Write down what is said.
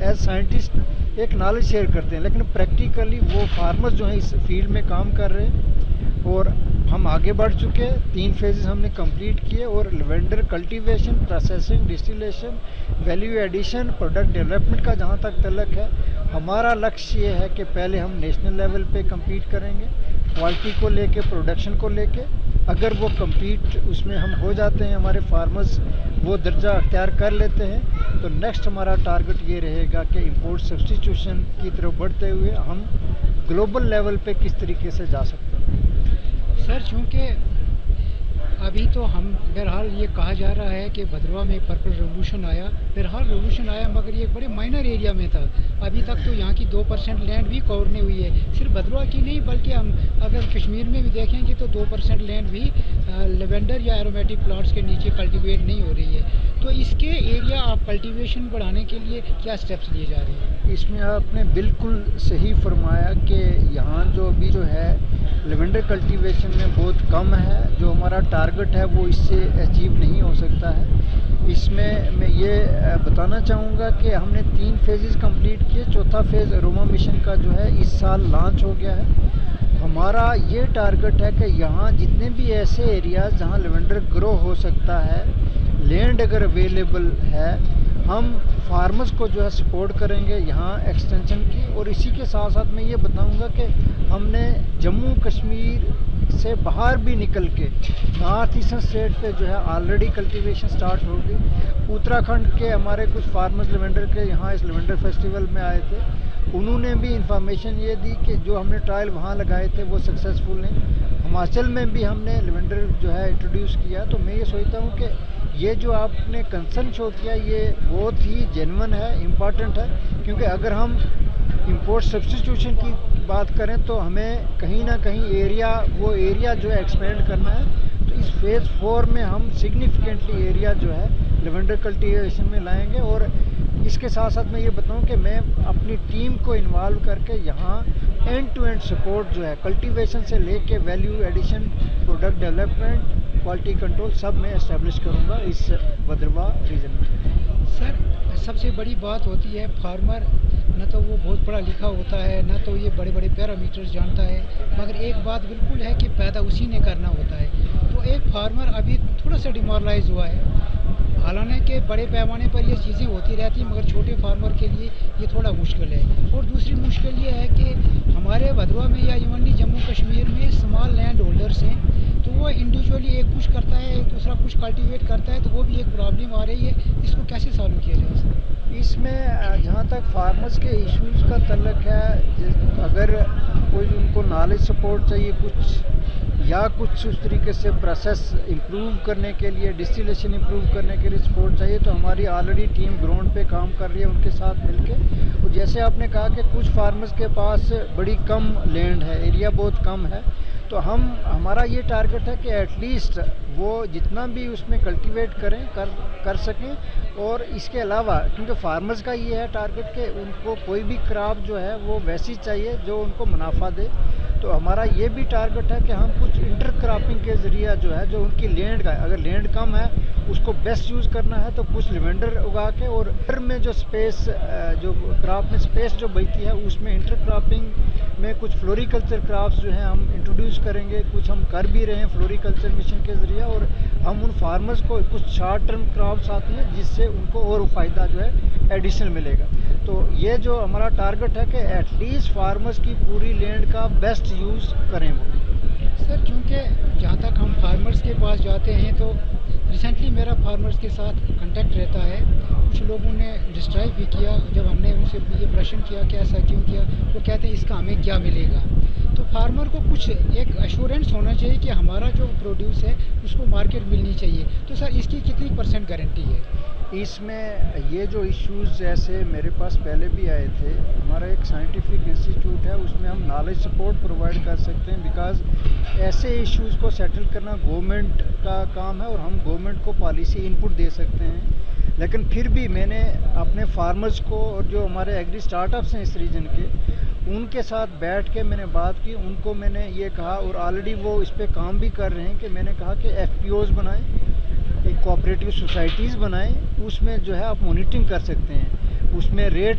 As scientist एक knowledge share करते हैं, लेकिन प्रैक्टिकली वो फार्मर्स जो हैं इस फील्ड में काम कर रहे हैं और हम आगे बढ़ चुके हैं। 3 फेजेस हमने कंप्लीट किए और lavender cultivation, processing, distillation, value addition, product development का जहाँ तक तल्लक है, हमारा लक्ष्य ये है कि पहले हम नेशनल लेवल पे compete करेंगे, क्वालिटी को लेके, प्रोडक्शन को लेके। अगर वो compete उसमें हम हो जाते हैं, हमारे फार्मर्स वो दर्जा अख्तियार कर लेते हैं, तो नेक्स्ट हमारा टारगेट ये रहेगा कि इंपोर्ट सब्सटीट्यूशन की तरफ बढ़ते हुए हम ग्लोबल लेवल पे किस तरीके से जा सकते हैं। सर, चूँकि अभी तो हम बहरहाल ये कहा जा रहा है कि भद्रवा में पर्पल रेवोल्यूशन आया, बहरहाल रेवोल्यूशन आया, मगर ये एक बड़े माइनर एरिया में था। अभी तक तो यहाँ की 2% लैंड भी कवर नहीं हुई है, सिर्फ भद्रवा की नहीं बल्कि हम अगर कश्मीर में भी देखेंगे तो 2% लैंड भी लेवेंडर या एरोमेटिक प्लांट्स के नीचे कल्टीवेट नहीं हो रही है। तो इसके एरिया ऑफ कल्टीवेशन बढ़ाने के लिए क्या स्टेप्स लिए जा रहे हैं? इसमें आपने बिल्कुल सही फरमाया कि यहाँ जो अभी जो है लेवेंडर कल्टीवेशन में बहुत कम है। जो हमारा टारगेट है वो इससे अचीव नहीं हो सकता है। इसमें मैं ये बताना चाहूँगा कि हमने 3 फेजेस कंप्लीट किए। चौथा फेज़ अरोमा मिशन का जो है इस साल लॉन्च हो गया है। हमारा ये टारगेट है कि यहाँ जितने भी ऐसे एरियाज़ जहाँ लेवेंडर ग्रो हो सकता है, लैंड अगर अवेलेबल है, हम फार्मर्स को जो है सपोर्ट करेंगे यहाँ एक्सटेंशन की। और इसी के साथ साथ मैं ये बताऊंगा कि हमने जम्मू कश्मीर से बाहर भी निकल के नॉर्थ ईस्टर्न स्टेट पे जो है ऑलरेडी कल्टीवेशन स्टार्ट हो गई। उत्तराखंड के हमारे कुछ फार्मर्स लेवेंडर के यहाँ इस लेवेंडर फेस्टिवल में आए थे, उन्होंने भी इंफॉर्मेशन ये दी कि जो हमने ट्रायल वहाँ लगाए थे वो सक्सेसफुल नहीं। हिमाचल में भी हमने लेवेंडर जो है इंट्रोड्यूस किया। तो मैं ये सोचता हूँ कि ये जो आपने कंसर्न शो किया ये बहुत ही जेन्युइन है, इम्पॉर्टेंट है, क्योंकि अगर हम इंपोर्ट सब्स्टिट्यूशन की बात करें तो हमें कहीं ना कहीं वो एरिया जो है एक्सपेंड करना है। तो इस फेज़ 4 में हम सिग्निफिकेंटली एरिया जो है लेवेंडर कल्टीवेशन में लाएंगे। और इसके साथ साथ मैं ये बताऊं कि मैं अपनी टीम को इन्वॉल्व करके यहाँ एंड टू एंड सपोर्ट जो है कल्टीवेशन से लेके value addition, product development, quality control सब मैं एस्टेब्लिश करूँगा इस भद्रवा रीजन में। सर, सबसे बड़ी बात होती है फार्मर न तो वो बहुत पढ़ा लिखा होता है, न तो ये बड़े बड़े पैरामीटर्स जानता है, मगर एक बात बिल्कुल है कि पैदा उसी ने करना होता है। तो एक फार्मर अभी थोड़ा सा डिमोरलाइज हुआ है। हालांकि बड़े पैमाने पर ये चीज़ें होती रहती, मगर छोटे फार्मर के लिए ये थोड़ा मुश्किल है। और दूसरी मुश्किल ये है कि हमारे भद्रवा में या इवनली जम्मू कश्मीर में स्मॉल लैंड होल्डर्स हैं, तो वो इंडिविजुअली एक कुछ करता है, दूसरा कुछ कल्टीवेट करता है, तो वो भी एक प्रॉब्लम आ रही है। इसको कैसे सॉल्व किया जाए सर? इसमें जहाँ तक फार्मर्स के इश्यूज़ का तल्लक है, अगर कोई उनको नॉलेज सपोर्ट चाहिए कुछ उस तरीके से प्रोसेस इम्प्रूव करने के लिए, डिस्टिलेशन इम्प्रूव करने के लिए सपोर्ट चाहिए, तो हमारी ऑलरेडी टीम ग्राउंड पे काम कर रही है उनके साथ मिलके। और जैसे आपने कहा कि कुछ फार्मर्स के पास बड़ी कम लैंड है, एरिया बहुत कम है, तो हमारा ये टारगेट है कि एटलीस्ट वो जितना भी उसमें कल्टीवेट कर सकें। और इसके अलावा क्योंकि फार्मर्स का ये है टारगेट कि उनको कोई भी क्रॉप जो है वो वैसी चाहिए जो उनको मुनाफा दे, तो हमारा ये भी टारगेट है कि हम कुछ इंटर क्रॉपिंग के ज़रिए जो है, जो उनकी लैंड का, अगर लैंड कम है उसको बेस्ट यूज़ करना है तो कुछ लेवेंडर उगा के, और में जो स्पेस, जो क्रॉप में स्पेस जो बचती है उसमें इंटर क्रॉपिंग में कुछ फ्लोरिकल्चर क्रॉप्स जो हैं हम इंट्रोड्यूस करेंगे। कुछ हम कर भी रहे हैं फ्लोरिकल्चर मिशन के ज़रिए, और हम उन फार्मर्स को कुछ शॉर्ट टर्म क्रॉप्स आती हैं जिससे उनको और फ़ायदा जो है एडिशनल मिलेगा। तो ये जो हमारा टारगेट है कि एटलीस्ट फार्मर्स की पूरी लैंड का बेस्ट यूज़ करें वो। सर, चूँकि जहाँ तक हम फार्मर्स के पास जाते हैं तो रिसेंटली मेरा फार्मर्स के साथ कांटेक्ट रहता है। कुछ लोगों ने डिस्क्राइब भी किया, जब हमने उनसे ये प्रश्न किया कि ऐसा क्यों किया, वो कहते हैं इसका हमें क्या मिलेगा। तो फार्मर को कुछ एक एश्योरेंस होना चाहिए कि हमारा जो प्रोड्यूस है उसको मार्केट मिलनी चाहिए। तो सर, इसकी कितनी % गारंटी है? इसमें ये जो इश्यूज़ जैसे मेरे पास पहले भी आए थे, हमारा एक साइंटिफिक इंस्टीट्यूट है, उसमें हम नॉलेज सपोर्ट प्रोवाइड कर सकते हैं। बिकॉज़ ऐसे इश्यूज़ को सेटल करना गवर्नमेंट का काम है और हम गवर्नमेंट को पॉलिसी इनपुट दे सकते हैं। लेकिन फिर भी मैंने अपने फार्मर्स को और जो हमारे एग्री स्टार्टअप्स हैं इस रीजन के, उनके साथ बैठ के मैंने बात की। उनको मैंने ये कहा, और ऑलरेडी वो इस पर काम भी कर रहे हैं, कि मैंने कहा कि FPOs बनाएं, एक कोऑपरेटिव सोसाइटीज़ बनाएं, उसमें जो है आप मॉनिटरिंग कर सकते हैं, उसमें रेट